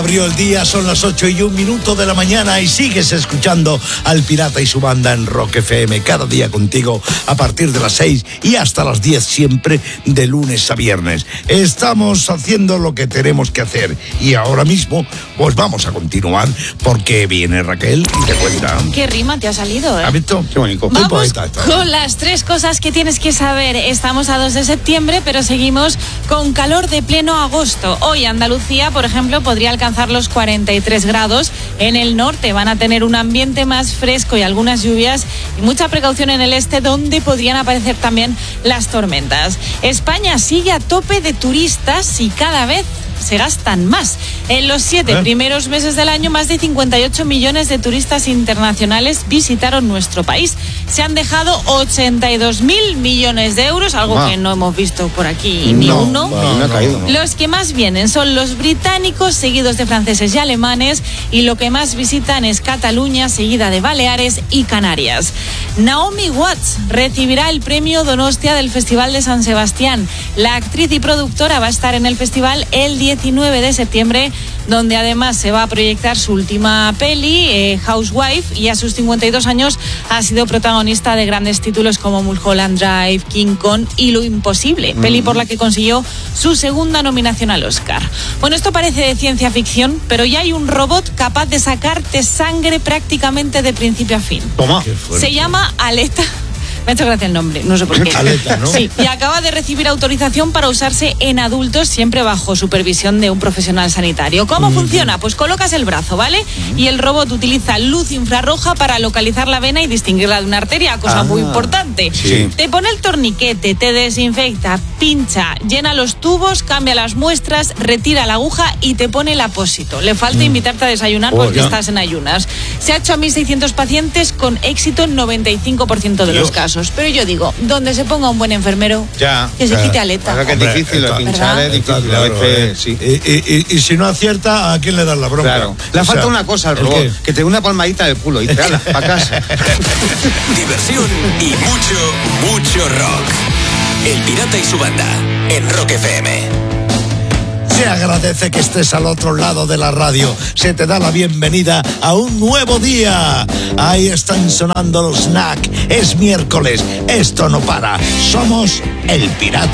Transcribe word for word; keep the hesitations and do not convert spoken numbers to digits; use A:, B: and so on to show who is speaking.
A: Abrió el día, son las ocho y un minuto de la mañana y sigues escuchando al Pirata y su banda en Rock F M, cada día contigo a partir de las seis y hasta las diez, siempre de lunes a viernes. Estamos haciendo lo que tenemos que hacer y ahora mismo pues vamos a continuar porque viene Raquel y te cuenta.
B: Qué rima te ha salido, ¿eh?
A: ¿Has visto? Qué bonito.
B: Vamos
A: poeta, está.
B: Con las tres cosas que tienes que saber. Estamos a dos de septiembre, pero seguimos con calor de pleno agosto. Hoy Andalucía, por ejemplo, podría alcanzar los cuarenta y tres grados. En el norte van a tener un ambiente más fresco y algunas lluvias y mucha precaución en el este, donde podrían aparecer también las tormentas. España sigue a tope de turistas y cada vez se gastan más. En los siete ¿Eh? primeros meses del año, más de cincuenta y ocho millones de turistas internacionales visitaron nuestro país. Se han dejado ochenta y dos mil millones de euros, algo ah. que no hemos visto por aquí ni
A: no,
B: uno.
A: No, no, no, no.
B: Los que más vienen son los británicos, seguidos de franceses y alemanes, y lo que más visitan es Cataluña, seguida de Baleares y Canarias. Naomi Watts recibirá el premio Donostia del Festival de San Sebastián. La actriz y productora va a estar en el festival el diecinueve de septiembre, donde además se va a proyectar su última peli, eh, Housewife, y a sus cincuenta y dos años ha sido protagonista de grandes títulos como Mulholland Drive, King Kong y Lo Imposible, mm. peli por la que consiguió su segunda nominación al Oscar. Bueno, esto parece de ciencia ficción, pero ya hay un robot capaz de sacarte sangre prácticamente de principio a fin.
A: Toma.
B: Se llama Aleta. Me ha hecho gracia el nombre, no sé por qué.
A: Aleta, ¿no?
B: Sí, y acaba de recibir autorización para usarse en adultos, siempre bajo supervisión de un profesional sanitario. ¿Cómo mm. funciona? Pues colocas el brazo, ¿vale? Mm. Y el robot utiliza luz infrarroja para localizar la vena y distinguirla de una arteria, cosa ah, muy importante.
A: Sí.
B: Te pone el torniquete, te desinfecta, pincha, llena los tubos, cambia las muestras, retira la aguja y te pone el apósito. Le falta mm. invitarte a desayunar oh, porque ya. estás en ayunas. Se ha hecho a mil seiscientos pacientes con éxito en noventa y cinco por ciento de Dios. los casos. Pero yo digo, donde se ponga un buen enfermero,
C: ya,
B: que se
C: ya.
B: quite Aleta.
C: Claro que es difícil, lo pinchar es difícil.
A: Claro,
C: a veces, sí.
A: y, y, y, y si no acierta, ¿a quién le das la bronca?
C: Claro. Le o falta sea, una cosa al robot, qué? que te dé una palmadita del culo y te ala, para casa.
D: Diversión y mucho, mucho rock. El Pirata y su banda, en Rock F M.
A: Se agradece que estés al otro lado de la radio. Se te da la bienvenida a un nuevo día. Ahí están sonando los Snack. Es miércoles. Esto no para. Somos el Pirata.